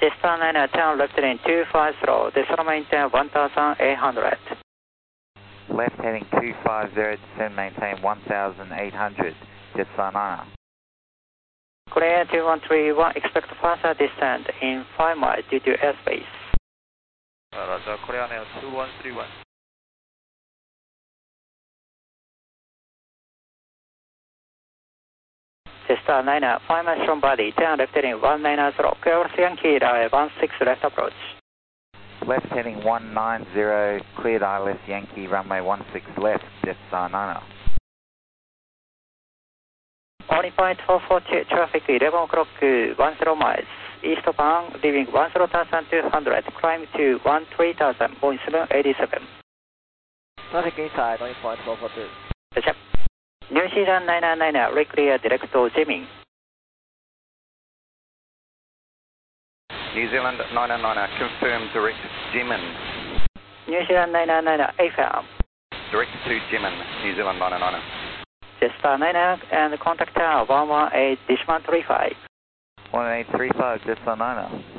Jetstar 9, turn left heading 250, decimal maintain 1800. Left heading 250, descend maintain 1800, Jetstar 9. Korea 2131, expect faster descent in 5 miles due to airspace. Roger, Korea 2131. Jetstar 9, 5 miles from body, turn left heading 190, clear Yankee, 16 left approach. Left heading 190, cleared ILS Yankee, runway 16 left, Jetstar 9. Only point 442, traffic 11 o'clock, 10 miles. Eastbound, leaving 10,200, climb to 13,000, Boeing 787. Traffic inside, only point 442. Roger. New Zealand 999, reclear direct to Jimmy. New Zealand 999, confirm direct Jimin. New Zealand 999, AFAM. Direct to Jimin, New Zealand 999. Jetstar 9 and contact tower 118, Dishman 35. 1835, Jetstar 9.